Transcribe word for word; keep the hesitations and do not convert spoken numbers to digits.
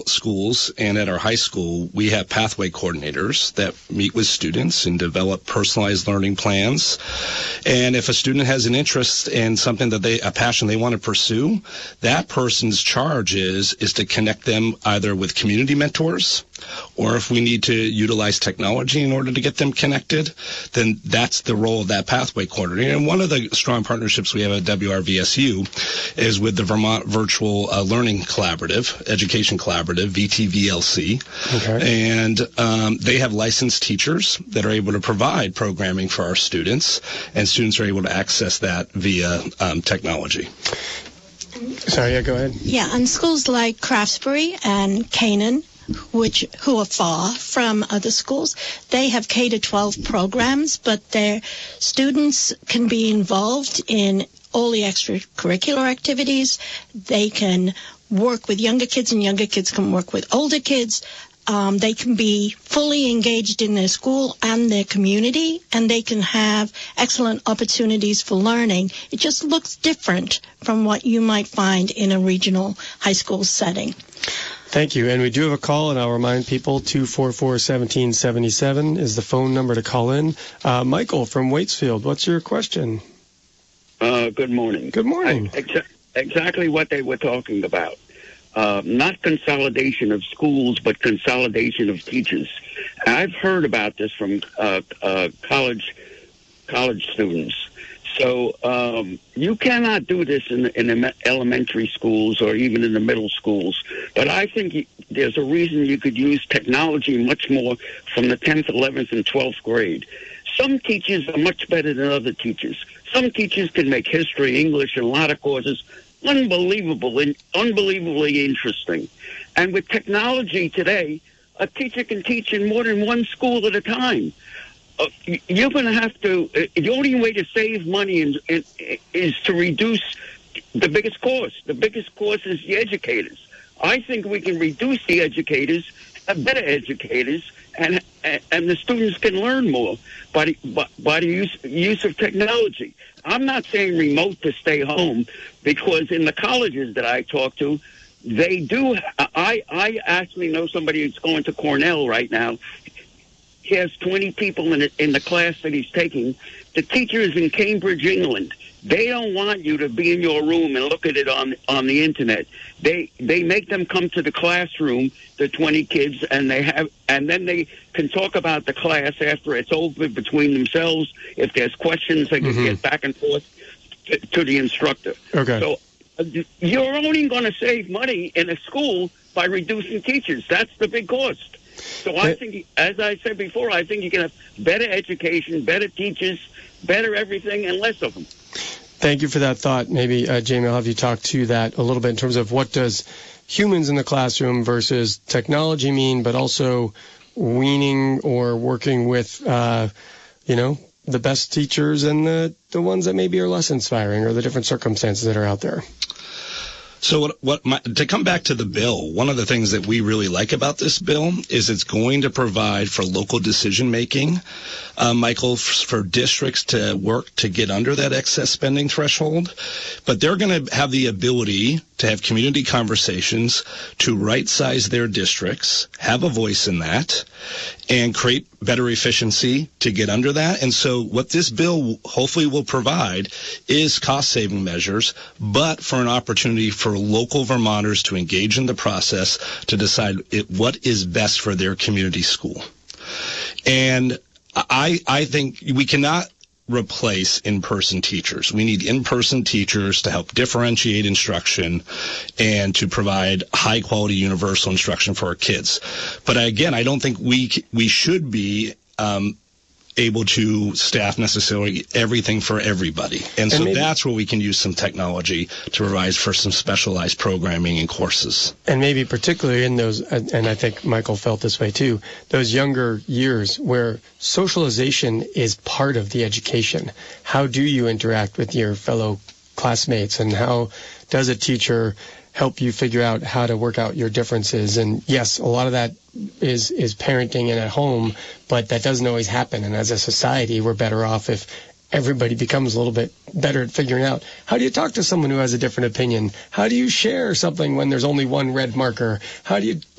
schools and at our high school, we have pathway coordinators that meet with students and develop personalized learning plans. And if a student has an interest in something that they, a passion they want to pursue, that person's charge is, is to connect them either with community mentors, or if we need to utilize technology in order to get them connected, then that's the role of that pathway coordinator. And one of the strong partnerships we have at W R V S U is with the Vermont Virtual uh, Learning Collaborative, Education Collaborative, V T V L C. Okay. And um, they have licensed teachers that are able to provide programming for our students, and students are able to access that via um, technology. Sorry, yeah, go ahead. Yeah, and schools like Craftsbury and Canaan, which who are far from other schools, they have K to twelve programs, but their students can be involved in all the extracurricular activities. They can work with younger kids, and younger kids can work with older kids. Um, they can be fully engaged in their school and their community, and they can have excellent opportunities for learning. It just looks different from what you might find in a regional high school setting. Thank you. And we do have a call, and I'll remind people, two four four, one seven seven seven is the phone number to call in. Uh, Michael from Waitsfield, what's your question? Uh, good morning. Good morning. I, exa- exactly what they were talking about. Uh, not consolidation of schools, but consolidation of teachers. I've heard about this from uh, uh, college college students. So um, you cannot do this in, in the elementary schools or even in the middle schools. But I think you, there's a reason you could use technology much more from the tenth, eleventh, and twelfth grade. Some teachers are much better than other teachers. Some teachers can make history, English, and a lot of courses unbelievable and unbelievably interesting. And with technology today, a teacher can teach in more than one school at a time. Uh, you're going to have to, uh, the only way to save money in, in, is to reduce the biggest cost. The biggest cost is the educators. I think we can reduce the educators, have better educators, and and the students can learn more by the, by, by the use, use of technology. I'm not saying remote to stay home, because in the colleges that I talk to, they do. I, I actually know somebody who's going to Cornell right now. He has twenty people in, it, in the class that he's taking. The teacher is in Cambridge, England. They don't want you to be in your room and look at it on on the internet. They they make them come to the classroom, the twenty kids, and they have and then they can talk about the class after it's over between themselves. If there's questions, they can mm-hmm. get back and forth to, to the instructor. Okay. So uh, you're only going to save money in a school by reducing teachers. That's the big cost. So I think, as I said before, I think you can have better education, better teachers, better everything, and less of them. Thank you for that thought. Maybe, uh, Jamie, I'll have you talk to that a little bit in terms of what does humans in the classroom versus technology mean, but also weaning or working with, uh, you know, the best teachers and the, the ones that maybe are less inspiring, or the different circumstances that are out there. So what, what my, to come back to the bill, one of the things that we really like about this bill is it's going to provide for local decision making, uh, Michael, for, for districts to work to get under that excess spending threshold. But they're going to have the ability to have community conversations, to right size their districts, have a voice in that, and create better efficiency to get under that. And so what this bill hopefully will provide is cost-saving measures, but for an opportunity for local Vermonters to engage in the process to decide it, what is best for their community school. And I, I think we cannot replace in-person teachers. We need in-person teachers to help differentiate instruction and to provide high-quality universal instruction for our kids. But again, I don't think we we should be um, able to staff necessarily everything for everybody. And so and maybe, that's where we can use some technology to provide for some specialized programming and courses. And maybe particularly in those, and I think Michael felt this way too, those younger years where socialization is part of the education. How do you interact with your fellow classmates, and how does a teacher help you figure out how to work out your differences? And yes, a lot of that is is parenting and at home, but that doesn't always happen. And as a society, we're better off if everybody becomes a little bit better at figuring out, how do you talk to someone who has a different opinion? How do you share something when there's only one red marker? How do you